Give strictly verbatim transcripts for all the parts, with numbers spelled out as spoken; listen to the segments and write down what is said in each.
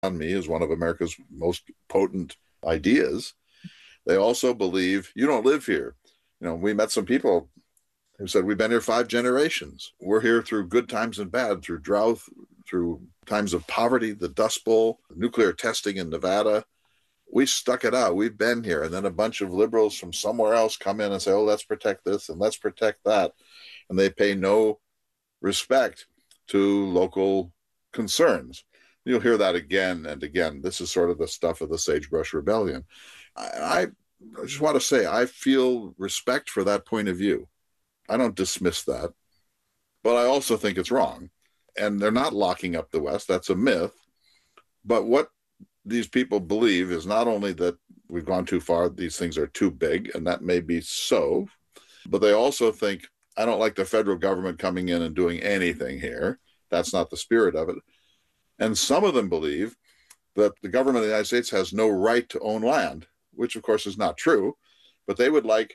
me is one of America's most potent ideas. They also believe you don't live here. You know, we met some people who said, we've been here five generations. We're here through good times and bad, through drought, through times of poverty, the Dust Bowl, nuclear testing in Nevada. We stuck it out. We've been here. And then a bunch of liberals from somewhere else come in and say, oh, let's protect this and let's protect that. And they pay no respect to local concerns. You'll hear that again and again. This is sort of the stuff of the Sagebrush Rebellion. I, I just want to say I feel respect for that point of view. I don't dismiss that, but I also think it's wrong. And they're not locking up the West. That's a myth. But what these people believe is not only that we've gone too far, these things are too big, and that may be so, but they also think, I don't like the federal government coming in and doing anything here. That's not the spirit of it. And some of them believe that the government of the United States has no right to own land, which of course is not true, but they would like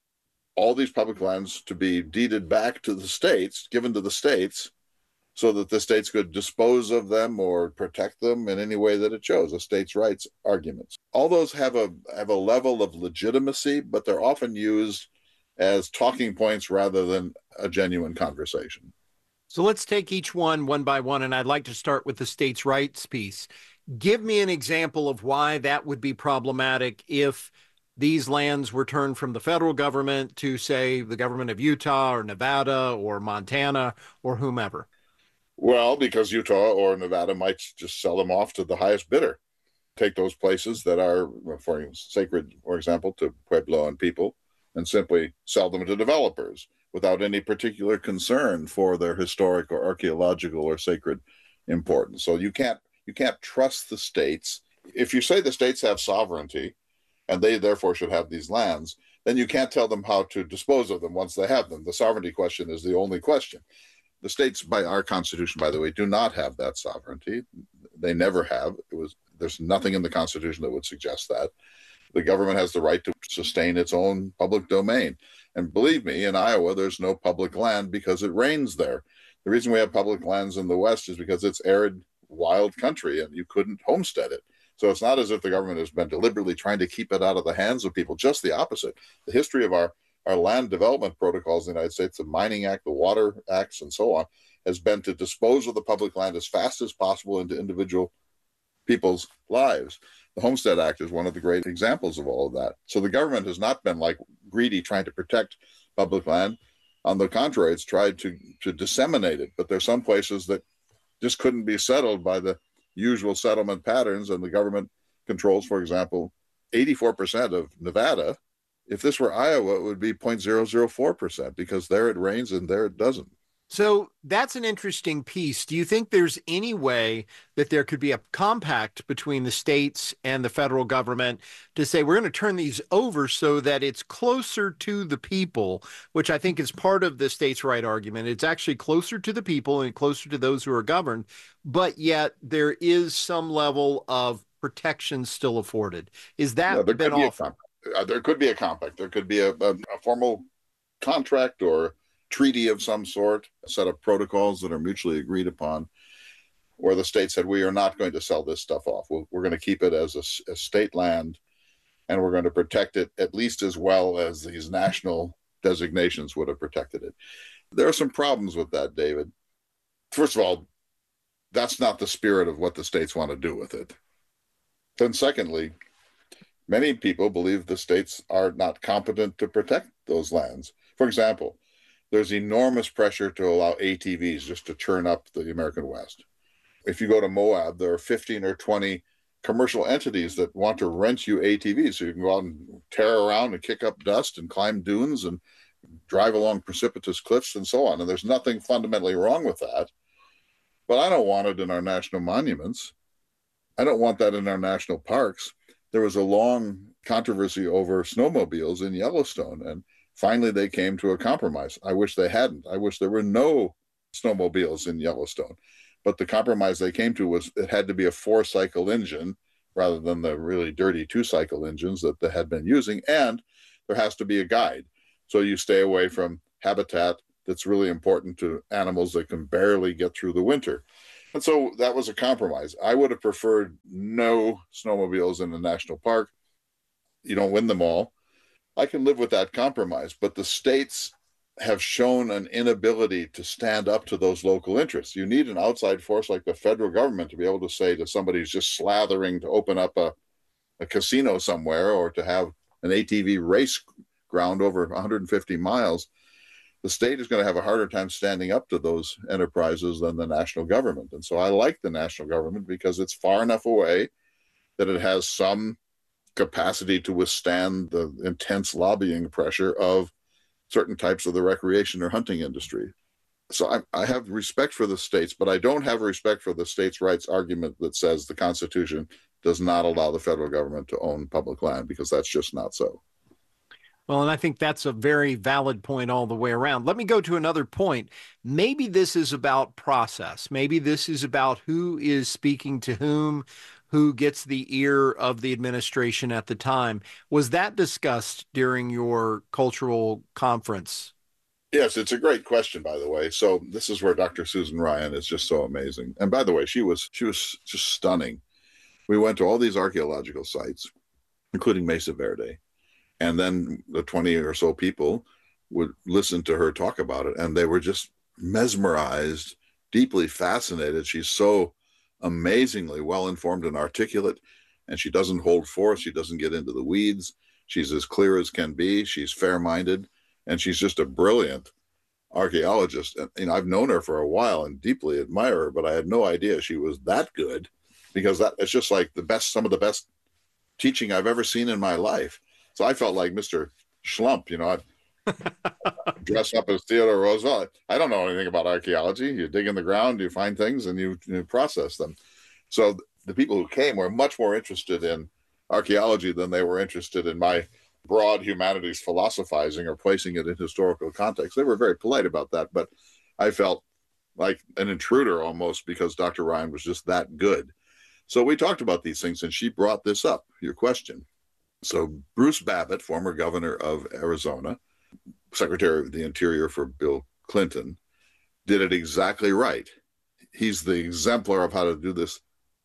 all these public lands to be deeded back to the states, given to the states, so that the states could dispose of them or protect them in any way that it chose, a states' rights arguments. All those have a have a level of legitimacy, but they're often used as talking points rather than a genuine conversation. So let's take each one one by one, and I'd like to start with the states' rights piece. Give me an example of why that would be problematic if these lands were turned from the federal government to, say, the government of Utah or Nevada or Montana or whomever. Well, because Utah or Nevada might just sell them off to the highest bidder. Take those places that are, for sacred, for example, to Pueblo and people, and simply sell them to developers without any particular concern for their historic or archaeological or sacred importance. So you can't you can't trust the states. If you say the states have sovereignty and they therefore should have these lands, then you can't tell them how to dispose of them once they have them. The sovereignty question is the only question. The states, by our Constitution, by the way, do not have that sovereignty. They never have. It was there's nothing in the Constitution that would suggest that. The government has the right to sustain its own public domain. And believe me, in Iowa, there's no public land because it rains there. The reason we have public lands in the West is because it's arid, wild country, and you couldn't homestead it. So it's not as if the government has been deliberately trying to keep it out of the hands of people. Just the opposite. The history of our, our land development protocols in the United States, the Mining Act, the Water Acts, and so on, has been to dispose of the public land as fast as possible into individual people's lives. The Homestead Act is one of the great examples of all of that. So the government has not been like greedy trying to protect public land. On the contrary, it's tried to, to disseminate it. But there's some places that just couldn't be settled by the usual settlement patterns, and the government controls, for example, eighty-four percent of Nevada. If this were Iowa, it would be zero point zero zero four percent because there it rains and there it doesn't. So that's an interesting piece. Do you think there's any way that there could be a compact between the states and the federal government to say we're going to turn these over so that it's closer to the people, which I think is part of the states' right argument? It's actually closer to the people and closer to those who are governed, but yet there is some level of protection still afforded. Is that Yeah, there been could be a offered? compact. Uh, there could be a compact. There could be a, a, a formal contract or treaty of some sort, a set of protocols that are mutually agreed upon, where the state said, we are not going to sell this stuff off. We're, we're going to keep it as a, a state land, and we're going to protect it at least as well as these national designations would have protected it. There are some problems with that, David. First of all, that's not the spirit of what the states want to do with it. Then secondly, many people believe the states are not competent to protect those lands. For example, there's enormous pressure to allow A T Vs just to churn up the American West. If you go to Moab, there are fifteen or twenty commercial entities that want to rent you A T Vs so you can go out and tear around and kick up dust and climb dunes and drive along precipitous cliffs and so on. And there's nothing fundamentally wrong with that. But I don't want it in our national monuments. I don't want that in our national parks. There was a long controversy over snowmobiles in Yellowstone, and finally, they came to a compromise. I wish they hadn't. I wish there were no snowmobiles in Yellowstone. But the compromise they came to was it had to be a four-cycle engine rather than the really dirty two-cycle engines that they had been using. And there has to be a guide. So you stay away from habitat that's really important to animals that can barely get through the winter. And so that was a compromise. I would have preferred no snowmobiles in the national park. You don't win them all. I can live with that compromise, but the states have shown an inability to stand up to those local interests. You need an outside force like the federal government to be able to say to somebody who's just slathering to open up a, a casino somewhere or to have an A T V race ground over one hundred fifty miles, the state is going to have a harder time standing up to those enterprises than the national government. And so I like the national government because it's far enough away that it has some capacity to withstand the intense lobbying pressure of certain types of the recreation or hunting industry. So I, I have respect for the states, but I don't have respect for the states' rights argument that says the Constitution does not allow the federal government to own public land, because that's just not so. Well, and I think that's a very valid point all the way around. Let me go to another point. Maybe this is about process. Maybe this is about who is speaking to whom, who gets the ear of the administration at the time. Was that discussed during your cultural conference? Yes, it's a great question, by the way. So this is where Doctor Susan Ryan is just so amazing. And by the way, she was she was just stunning. We went to all these archaeological sites, including Mesa Verde. And then the twenty or so people would listen to her talk about it, and they were just mesmerized, deeply fascinated. She's so amazingly well-informed and articulate, and she doesn't hold forth. She doesn't get into the weeds. She's as clear as can be. She's fair-minded, and she's just a brilliant archaeologist. And you know, I've known her for a while and deeply admire her, but I had no idea she was that good, because that it's just like the best, some of the best teaching I've ever seen in my life. So I felt like Mister Schlump, you know, I'd dress up as Theodore Roosevelt. I don't know anything about archaeology. You dig in the ground, you find things, and you, you process them. So the people who came were much more interested in archaeology than they were interested in my broad humanities philosophizing or placing it in historical context. They were very polite about that, but I felt like an intruder almost, because Doctor Ryan was just that good. So we talked about these things, and she brought this up, your question. So Bruce Babbitt, former governor of Arizona, Secretary of the Interior for Bill Clinton, did it exactly right. He's the exemplar of how to do this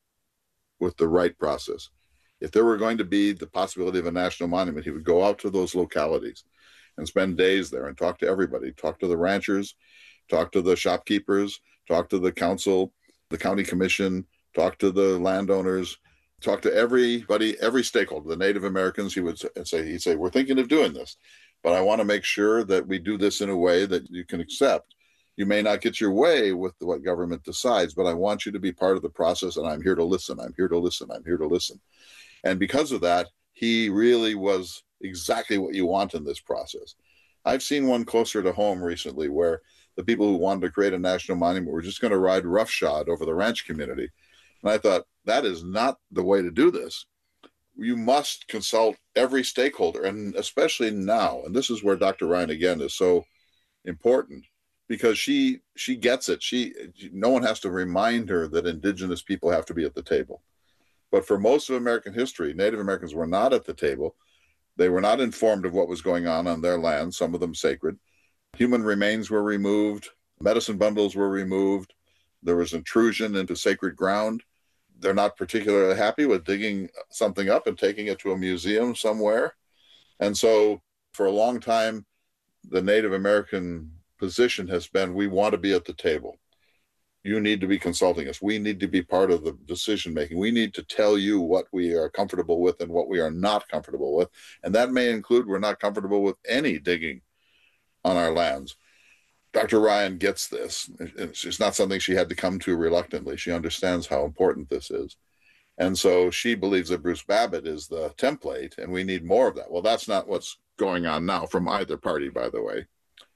with the right process. If there were going to be the possibility of a national monument, he would go out to those localities and spend days there and talk to everybody, talk to the ranchers, talk to the shopkeepers, talk to the council, the county commission, talk to the landowners, talk to everybody, every stakeholder, the Native Americans. He would say, he'd say, we're thinking of doing this, but I want to make sure that we do this in a way that you can accept. You may not get your way with what government decides, but I want you to be part of the process, and I'm here to listen. I'm here to listen. I'm here to listen. And because of that, he really was exactly what you want in this process. I've seen one closer to home recently where the people who wanted to create a national monument were just going to ride roughshod over the ranch community. And I thought, that is not the way to do this. You must consult every stakeholder, and especially now. And this is where Doctor Ryan, again, is so important, because she she gets it. She no one has to remind her that indigenous people have to be at the table. But for most of American history, Native Americans were not at the table. They were not informed of what was going on on their land, some of them sacred. Human remains were removed. Medicine bundles were removed. There was intrusion into sacred ground. They're not particularly happy with digging something up and taking it to a museum somewhere. And so for a long time, the Native American position has been, we want to be at the table. You need to be consulting us. We need to be part of the decision making. We need to tell you what we are comfortable with and what we are not comfortable with. And that may include we're not comfortable with any digging on our lands. Doctor Ryan gets this. It's not something she had to come to reluctantly. She understands how important this is. And so she believes that Bruce Babbitt is the template, and we need more of that. Well, that's not what's going on now from either party, by the way.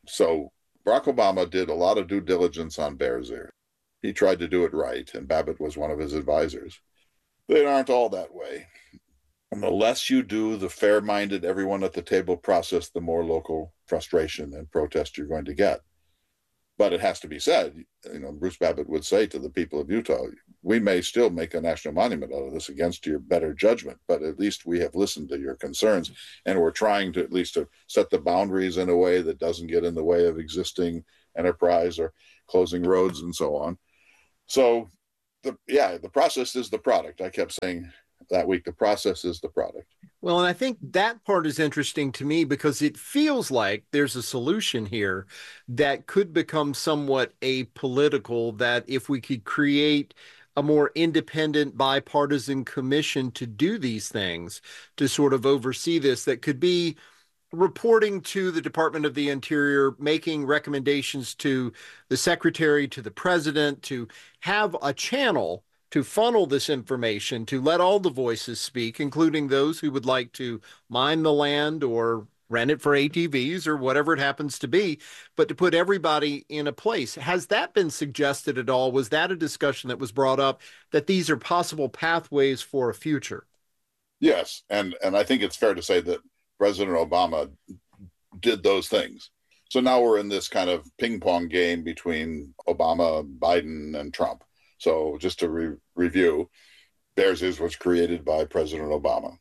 So Barack Obama did a lot of due diligence on Bears Ear. He tried to do it right, and Babbitt was one of his advisors. They aren't all that way. And the less you do the fair-minded, everyone at the table process, the more local frustration and protest you're going to get. But it has to be said, you know, Bruce Babbitt would say to the people of Utah, we may still make a national monument out of this against your better judgment, but at least we have listened to your concerns, and we're trying to at least to set the boundaries in a way that doesn't get in the way of existing enterprise or closing roads and so on. So The, yeah, the process is the product. I kept saying that week, the process is the product. Well, and I think that part is interesting to me because it feels like there's a solution here that could become somewhat apolitical, that if we could create a more independent bipartisan commission to do these things, to sort of oversee this, that could be reporting to the Department of the Interior, making recommendations to the secretary, to the president, to have a channel to funnel this information, to let all the voices speak, including those who would like to mine the land or rent it for A T Vs or whatever it happens to be, but to put everybody in a place. Has that been suggested at all? Was that a discussion that was brought up, that these are possible pathways for a future? Yes, and and I think it's fair to say that President Obama did those things. So now we're in this kind of ping pong game between Obama, Biden, and Trump. So just to re- review, Bears Ears was created by President Obama.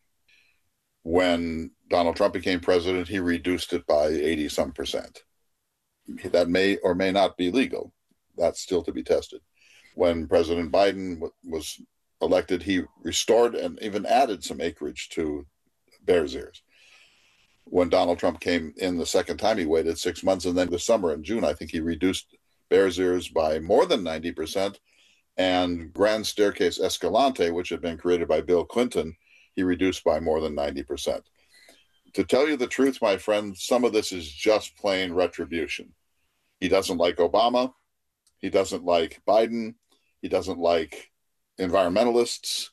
When Donald Trump became president, he reduced it by eighty some percent. That may or may not be legal. That's still to be tested. When President Biden w- was elected, he restored and even added some acreage to Bears Ears. When Donald Trump came in the second time, he waited six months. And then this summer in June, I think he reduced Bears Ears by more than ninety percent. And Grand Staircase Escalante, which had been created by Bill Clinton, he reduced by more than ninety percent. To tell you the truth, my friend, some of this is just plain retribution. He doesn't like Obama. He doesn't like Biden. He doesn't like environmentalists.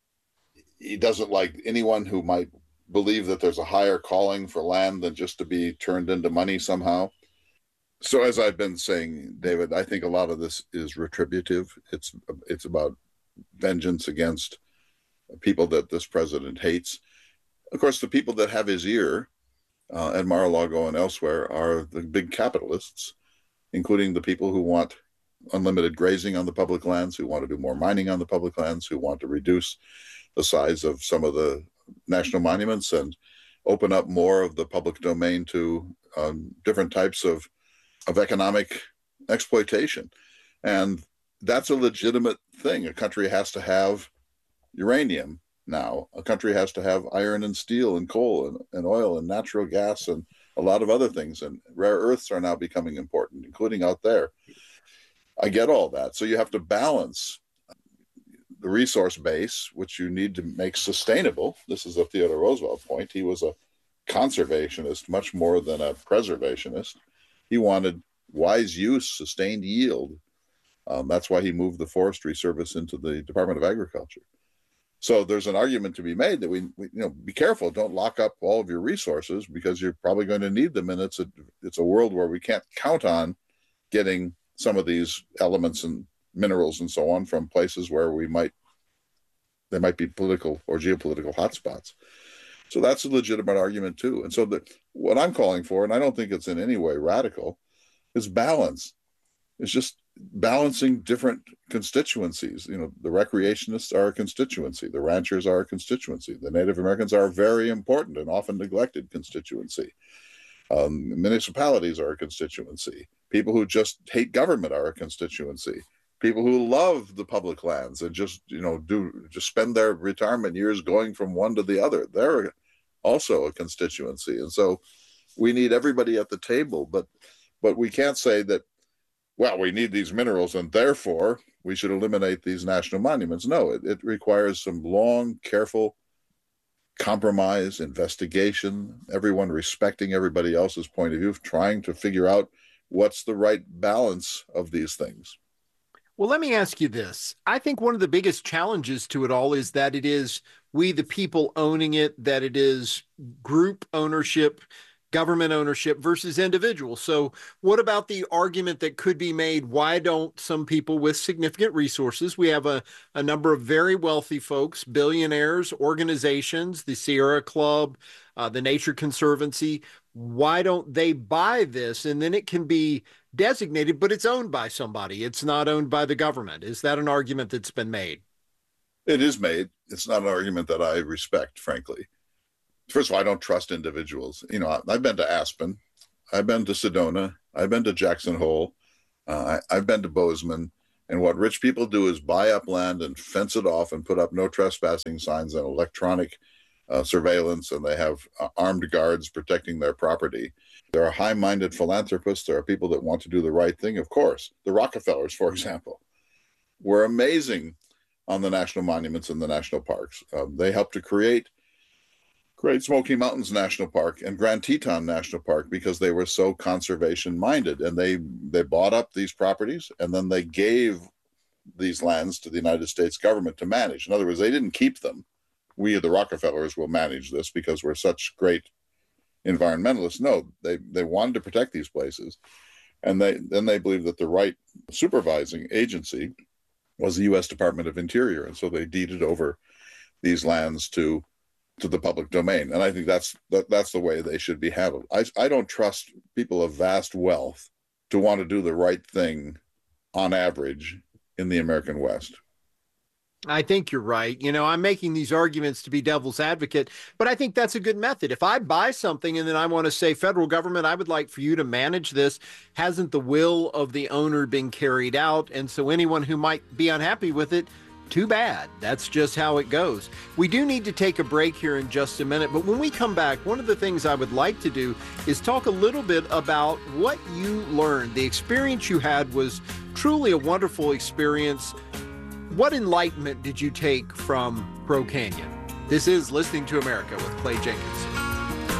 He doesn't like anyone who might believe that there's a higher calling for land than just to be turned into money somehow. So as I've been saying, David, I think a lot of this is retributive. It's it's about vengeance against people that this president hates. Of course, the people that have his ear uh, at Mar-a-Lago and elsewhere are the big capitalists, including the people who want unlimited grazing on the public lands, who want to do more mining on the public lands, who want to reduce the size of some of the national monuments and open up more of the public domain to um, different types of of economic exploitation. And that's a legitimate thing. A country has to have uranium now. A country has to have iron and steel and coal and, and oil and natural gas and a lot of other things. And rare earths are now becoming important, including out there. I get all that. So you have to balance the resource base, which you need to make sustainable. This is a Theodore Roosevelt point. He was a conservationist much more than a preservationist. He wanted wise use, sustained yield. Um, that's why he moved the Forestry Service into the Department of Agriculture. So there's an argument to be made that we, we, you know, be careful. Don't lock up all of your resources because you're probably going to need them, and it's a it's a world where we can't count on getting some of these elements and minerals and so on from places where we might there might be political or geopolitical hotspots. So that's a legitimate argument too. And so the, what I'm calling for, and I don't think it's in any way radical, is balance. It's just balancing different constituencies. You know, the recreationists are a constituency. The ranchers are a constituency. The Native Americans are a very important and often neglected constituency. Um, municipalities are a constituency. People who just hate government are a constituency. People who love the public lands and just, you know, do just spend their retirement years going from one to the other, they're also a constituency. And so we need everybody at the table, but but we can't say that, well, we need these minerals and therefore we should eliminate these national monuments. No, it, it requires some long, careful compromise, investigation, everyone respecting everybody else's point of view, trying to figure out what's the right balance of these things. Well, let me ask you this. I think one of the biggest challenges to it all is that it is we, the people, owning it, that it is group ownership, government ownership versus individual. So what about the argument that could be made? Why don't some people with significant resources, we have a, a number of very wealthy folks, billionaires, organizations, the Sierra Club, uh, the Nature Conservancy, why don't they buy this? And then it can be designated, but it's owned by somebody. It's not owned by the government. Is that an argument that's been made? It is made. It's not an argument that I respect, frankly. First of all, I don't trust individuals. You know, I've been to Aspen. I've been to Sedona. I've been to Jackson Hole. Uh, I, I've been to Bozeman. And what rich people do is buy up land and fence it off and put up no trespassing signs and electronic uh, surveillance, and they have uh, armed guards protecting their property. There are high-minded philanthropists. There are people that want to do the right thing, of course. The Rockefellers, for example, were amazing on the national monuments and the national parks. Um, they helped to create Great Smoky Mountains National Park and Grand Teton National Park because they were so conservation-minded. And they, they bought up these properties, and then they gave these lands to the United States government to manage. In other words, they didn't keep them. We, the Rockefellers, will manage this because we're such great environmentalists. No, they, they wanted to protect these places. And they then they believed that the right supervising agency was the U S Department of Interior. And so they deeded over these lands to to the public domain. And I think that's that, that's the way they should be handled. I, I don't trust people of vast wealth to want to do the right thing on average in the American West. I think you're right. You know, I'm making these arguments to be devil's advocate, but I think that's a good method. If I buy something and then I want to say, federal government, I would like for you to manage this, hasn't the will of the owner been carried out? And so anyone who might be unhappy with it, too bad. That's just how it goes. We do need to take a break here in just a minute, but when we come back, one of the things I would like to do is talk a little bit about what you learned. The experience you had was truly a wonderful experience. What enlightenment did you take from Crow Canyon? This is Listening to America with Clay Jenkins.